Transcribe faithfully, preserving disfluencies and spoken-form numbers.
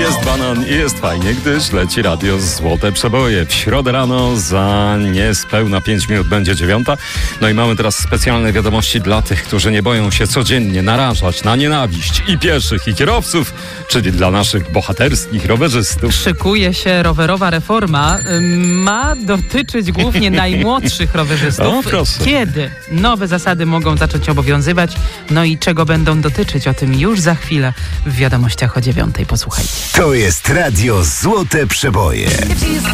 jest banan i jest fajnie, gdyż leci radio Złote Przeboje. W środę rano za niespełna pięć minut będzie dziewiąta. No i mamy teraz specjalne wiadomości dla tych, którzy nie boją się codziennie narażać na nienawiść i pieszych, i kierowców, czyli dla naszych bohaterskich rowerzystów. Szykuje się rowerowa reforma. Ma dotyczyć głównie najmłodszych rowerzystów. O, proszę. Kiedy nowe zasady mogą zacząć obowiązywać? No i czego będą dotyczyć? O tym już za chwilę w wiadomościach o dziewiątej. Posłuchajcie. To jest radio Złote Przeboje.